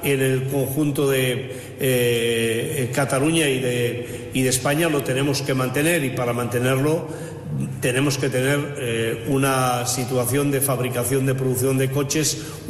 en el conjunto de Cataluña y de España lo tenemos que mantener, y para mantenerlo tenemos que tener una situación de fabricación, de producción de coches